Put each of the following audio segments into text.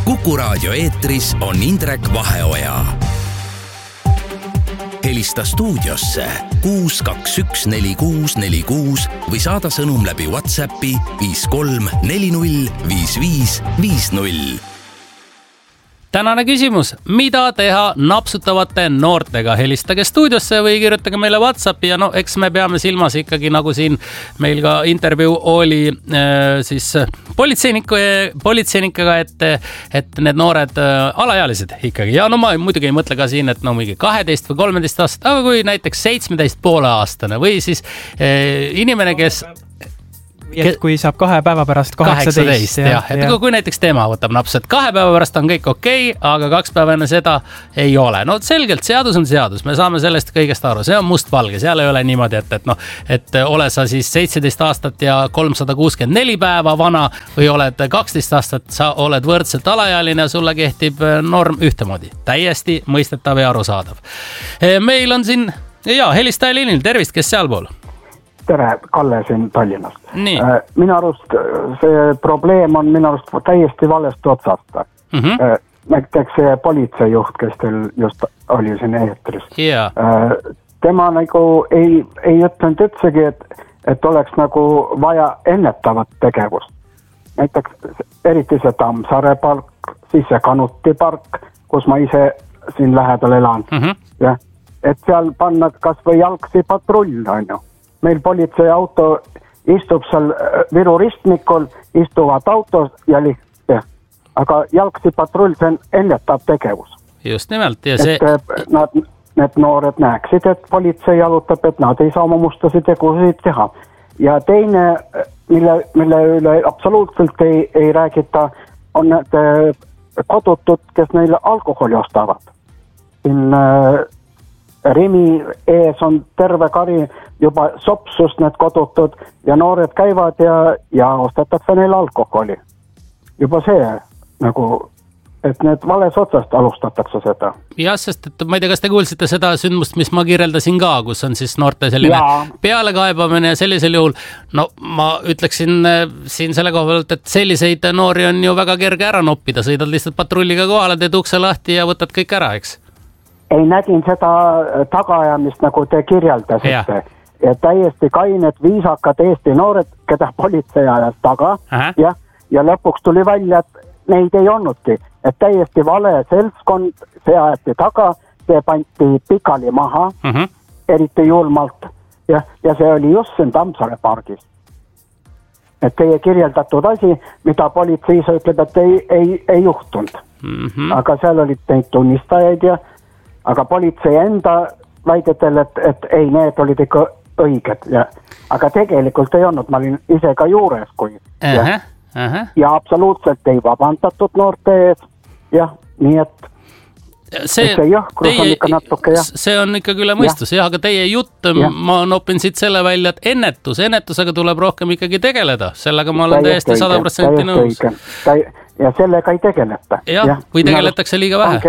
Kuku Raadio eetris on Indrek Vaheoja. Helista stuudiosse 6214646 või saada sõnum läbi WhatsAppi 53405550. Tänane küsimus, mida teha napsutavate noortega? Helistage stuudiosse või kirjutage meile WhatsAppi ja eks me peame silmas ikkagi, nagu siin meil ka intervjuu oli siis politseinikega, et need noored alaealised ikkagi. Ja ma muidugi ei mõtle ka siin, et mingi 12 või 13 aastat, aga kui näiteks 17,5-aastane või siis inimene, kes... kui saab 2 päeva pärast 18. Kui näiteks tema võtab napsu, et 2 päeva pärast on kõik okei, aga 2 päeva enne seda ei ole. No selgelt, seadus on seadus, me saame sellest kõigest aru, see on mustvalge, seal ei ole niimoodi, et ole sa siis 17 aastat ja 364 päeva vana või oled 12 aastat, sa oled võrdselt alaealine ja sulle kehtib norm ühtemoodi. Täiesti mõistetav ja arusaadav. Meil on siin, helistaja liinil, tervist, kes sealpool? Tere, Kalle siin Tallinnast. Minu arust see probleem on täiesti valest otsast. Näiteks see politseijuht, kes teil just oli siin eetris. Tema nagu ei ütlenud üldsegi, et oleks nagu vaja ennetavat tegevust. Näiteks eriti see Tammsaare park, siis see Kanuti park, kus ma ise siin lähedal elan. Et seal panna kas või jalgsi patrull, on ju. Meil politseiauto istub seal Viru ristmikul, istuvad autos ja lihtsalt. Aga jalgsi patrull, see on ennetav tegevus. Just nimelt. Ja need noored näeksid, et politsei jalutab, et nad ei saa oma mustasid tegusid teha. Ja teine, mille üle absoluutselt ei räägita, on need kodutud, kes neile alkoholi ostavad. Siin Rimi ees on terve kari juba sopsust need kodutud ja noored käivad ja ostetakse neile alkoholi. Juba see nagu, et need vales otsast alustatakse seda. Jah, sest et ma ei tea, kas te kuulsite seda sündmust, mis ma kirjeldasin ka, kus on siis noorte selline pealekaebamine ja sellisel juhul, ma ütleksin siin selle koha pealt, et selliseid noori on ju väga kerge ära noppida, sõidad lihtsalt patrulliga kohale, teed ukse lahti ja võtad kõik ära, eks? Ei nägin seda tagaajamist, nagu te kirjeldasite. Ja täiesti kained, viisakad Eesti noored, keda politsei ajas taga. Ja lõpuks tuli välja, et neid ei olnudki. Et täiesti vale seltskond, see aeti taga, see pandi pikali maha, eriti julmalt. Ja see oli just siin Tammsaare pargis. Et teie kirjeldatud asi, mida politsei ütleb, et ei juhtunud. Aga seal olid neid tunnistajaid aga politsei enda väidetel, et ei, need olid ikka õiged. Aga tegelikult ei olnud, ma olin ise ka juures, kui ja absoluutselt ei vabandatud noorte ees. Nii et see jõhkrus on ikka natuke, See on ikka üle mõistus, aga teie jutt, ma nopin siit selle välja, et ennetusega tuleb rohkem ikkagi tegeleda. Sellega ma olen täiesti 100% nõus. Ja sellega ei tegeleta. Või tegeletakse liiga vähe.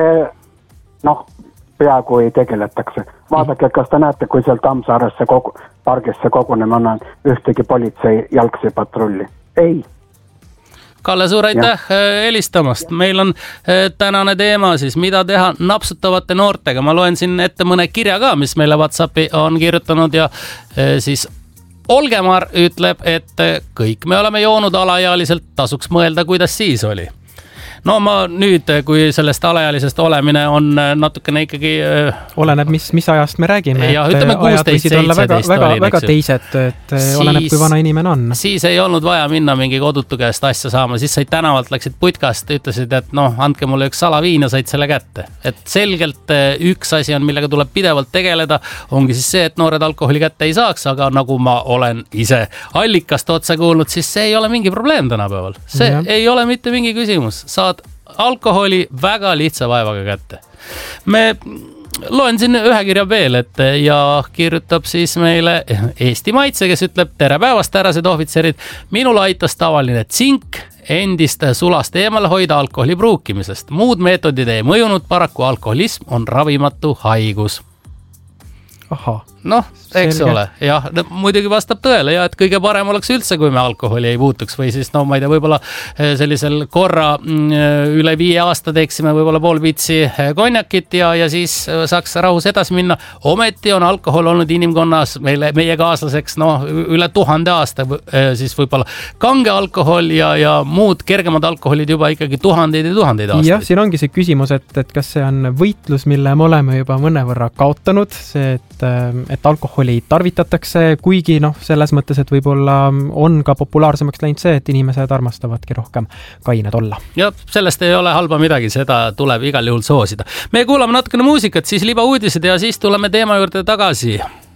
Peaaegu ei tegeletakse. Vaadake, kas te näete, kui seal Tammsaaresse pargisse kogunema on ühtegi politsei jalgsi patrulli. Ei. Kalle, suur aitäh helistamast. Meil on tänane teema siis, mida teha napsutavate noortega. Ma loen siin ette mõne kirja ka, mis meile WhatsAppi on kirjutanud ja siis Olgemar ütleb, et kõik me oleme joonud alaealiselt, tasuks mõelda, kuidas siis oli. No ma nüüd, kui sellest alaealisest olemine on natukene ikkagi... Oleneb, mis ajast me räägime. Ja ütleme 16-17 väga teised, et oleneb, kui vana inimene on. Siis ei olnud vaja minna mingi kodutu käest asja saama, siis said tänavalt, läksid putkast, ütlesid, et andke mulle üks salaviin ja said selle kätte. Et selgelt üks asi on, millega tuleb pidevalt tegeleda, ongi siis see, et noored alkoholi kätte ei saaks, aga nagu ma olen ise allikast otse kuulnud, siis see ei ole mingi probleem tänapäeval. See ei ole mitte mingi küsimus. Saad alkoholi väga lihtsa vaevaga kätte. Me loen siin ühe kirja veel, ja kirjutab siis meile Eesti Maitse, kes ütleb, tere päevast, härrased ohvitserid. Minul aitas tavaline tsink endist sulast eemale hoida alkoholi pruukimisest. Muud meetodid ei mõjunud, paraku alkoholism on ravimatu haigus. Ahah. eks ole, jah, muidugi vastab tõele ja et kõige parem oleks üldse, kui me alkoholi ei puutuks või siis no ma ei tea, võib-olla sellisel korra üle 5 aasta teeksime võib-olla pool pitsi konjakit ja siis saaks rahus edasi minna. Ometi on alkohol olnud inimkonnas meie kaaslaseks üle 1000 aasta, siis võib-olla kange alkohol ja muud kergemad alkoholid juba ikkagi tuhandeid ja tuhandeid aastaid. Jah, siin ongi see küsimus, et kas see on võitlus, mille me oleme juba mõnevõrra kaotanud, see, et alkoholi tarvitatakse, kuigi selles mõttes, et võib-olla on ka populaarsemaks läinud see, et inimesed armastavadki rohkem kained olla. Ja sellest ei ole halba midagi, seda tuleb igal juhul soosida. Me kuulame natukene muusikat, siis libauudised ja siis tuleme teema juurde tagasi.